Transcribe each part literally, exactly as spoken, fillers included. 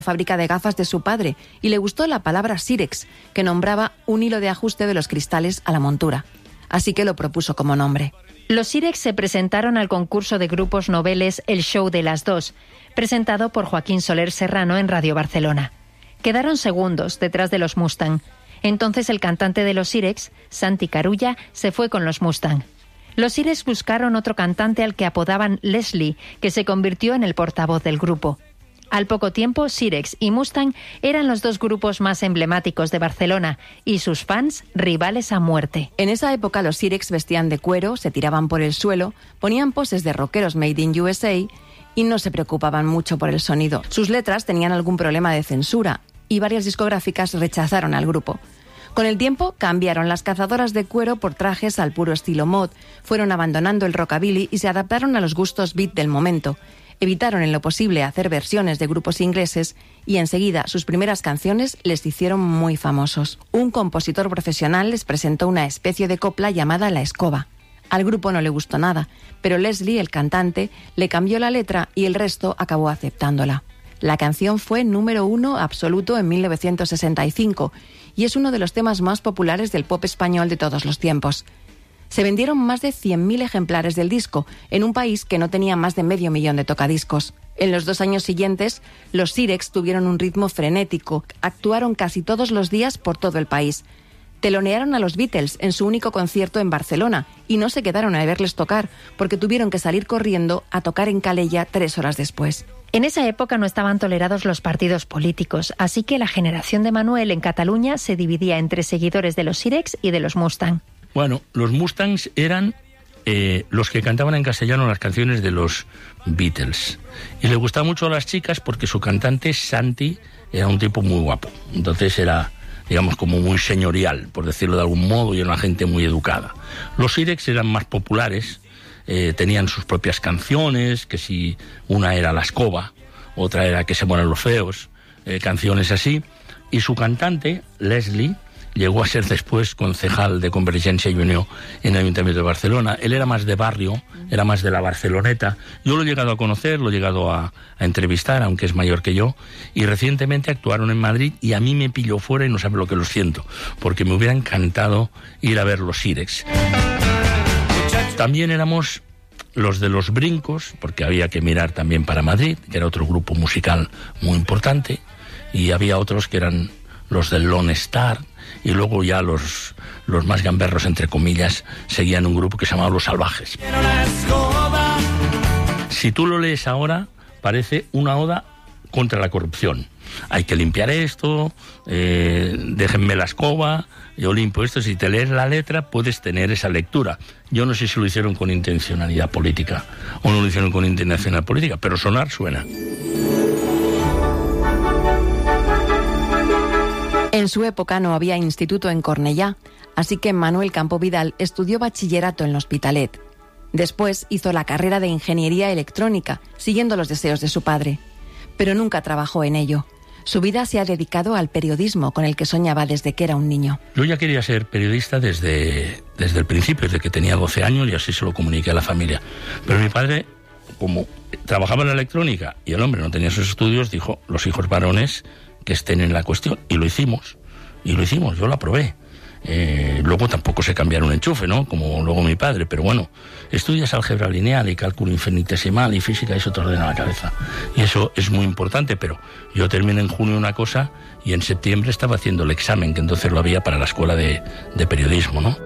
fábrica de gafas de su padre y le gustó la palabra Sirex, que nombraba un hilo de ajuste de los cristales a la montura. Así que lo propuso como nombre. Los Sirex se presentaron al concurso de grupos noveles El Show de las Dos, presentado por Joaquín Soler Serrano en Radio Barcelona. Quedaron segundos detrás de los Mustang. Entonces el cantante de los Sirex, Santi Carulla, se fue con los Mustang. Los Sirex buscaron otro cantante al que apodaban Leslie, que se convirtió en el portavoz del grupo. Al poco tiempo, Sirex y Mustang eran los dos grupos más emblemáticos de Barcelona y sus fans rivales a muerte. En esa época los Sirex vestían de cuero, se tiraban por el suelo, ponían poses de rockeros made in U S A y no se preocupaban mucho por el sonido. Sus letras tenían algún problema de censura y varias discográficas rechazaron al grupo. Con el tiempo cambiaron las cazadoras de cuero por trajes al puro estilo mod, fueron abandonando el rockabilly y se adaptaron a los gustos beat del momento. Evitaron en lo posible hacer versiones de grupos ingleses y enseguida sus primeras canciones les hicieron muy famosos. Un compositor profesional les presentó una especie de copla llamada La Escoba. Al grupo no le gustó nada, pero Leslie, el cantante, le cambió la letra y el resto acabó aceptándola. La canción fue número uno absoluto en mil novecientos sesenta y cinco y es uno de los temas más populares del pop español de todos los tiempos. Se vendieron más de cien mil ejemplares del disco, en un país que no tenía más de medio millón de tocadiscos. En los dos años siguientes, los Sirex tuvieron un ritmo frenético, actuaron casi todos los días por todo el país. Telonearon a los Beatles en su único concierto en Barcelona y no se quedaron a verles tocar, porque tuvieron que salir corriendo a tocar en Calella tres horas después. En esa época no estaban tolerados los partidos políticos, así que la generación de Manuel en Cataluña se dividía entre seguidores de los Sirex y de los Mustang. Bueno, los Mustangs eran eh, los que cantaban en castellano las canciones de los Beatles. Y les gustaba mucho a las chicas porque su cantante, Santi, era un tipo muy guapo. Entonces era, digamos, como muy señorial, por decirlo de algún modo, y era una gente muy educada. Los Sirex eran más populares, eh, tenían sus propias canciones, que si una era La Escoba, otra era Que se mueran los feos, eh, canciones así. Y su cantante, Leslie, llegó a ser después concejal de Convergencia y Unió en el Ayuntamiento de Barcelona. Él era más de barrio, era más de la Barceloneta. Yo lo he llegado a conocer, lo he llegado a, a entrevistar, aunque es mayor que yo, y recientemente actuaron en Madrid y a mí me pilló fuera y no sabe lo que lo siento, porque me hubiera encantado ir a ver los Sirex. También éramos los de los Brincos, porque había que mirar también para Madrid, que era otro grupo musical muy importante, y había otros que eran los del Lone Star, y luego ya los, los más gamberros, entre comillas, seguían un grupo que se llamaba Los Salvajes. Si tú lo lees ahora, parece una oda contra la corrupción. Hay que limpiar esto, eh, déjenme la escoba, yo limpio esto. Si te lees la letra, puedes tener esa lectura. Yo no sé si lo hicieron con intencionalidad política o no lo hicieron con intencionalidad política, pero sonar suena. En su época no había instituto en Cornellá, así que Manuel Campo Vidal estudió bachillerato en l'Hospitalet. Después hizo la carrera de ingeniería electrónica, siguiendo los deseos de su padre. Pero nunca trabajó en ello. Su vida se ha dedicado al periodismo, con el que soñaba desde que era un niño. Yo ya quería ser periodista desde, desde el principio, desde que tenía doce años, y así se lo comuniqué a la familia. Pero mi padre, como trabajaba en la electrónica y el hombre no tenía sus estudios, dijo, los hijos varones que estén en la cuestión, y lo hicimos, y lo hicimos, yo lo aprobé. Eh, luego tampoco sé cambiar un enchufe, ¿no? Como luego mi padre, pero bueno, estudias álgebra lineal y cálculo infinitesimal y física, eso te ordena la cabeza. Y eso es muy importante, pero yo terminé en junio una cosa y en septiembre estaba haciendo el examen, que entonces lo había para la escuela de, de periodismo, ¿no?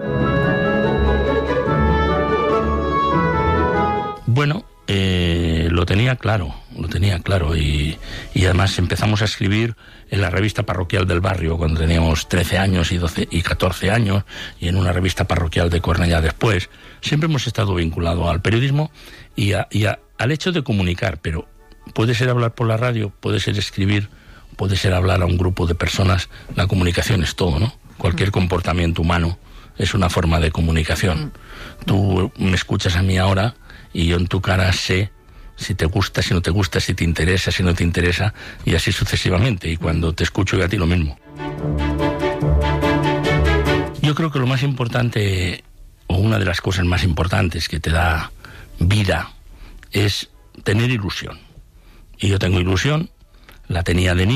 Bueno, eh, lo tenía claro, lo tenía claro y, y además empezamos a escribir en la revista parroquial del barrio cuando teníamos trece años y doce y catorce años, y en una revista parroquial de Cornellá después. Siempre hemos estado vinculados al periodismo y, a, y a, al hecho de comunicar, pero puede ser hablar por la radio, puede ser escribir, puede ser hablar a un grupo de personas. La comunicación es todo, ¿no? Cualquier comportamiento humano es una forma de comunicación. Tú me escuchas a mí ahora y yo en tu cara sé si te gusta, si no te gusta, si te interesa, si no te interesa, y así sucesivamente. Y cuando te escucho yo a ti lo mismo. Yo creo que lo más importante, o una de las cosas más importantes que te da vida, es tener ilusión. Y yo tengo ilusión, la tenía de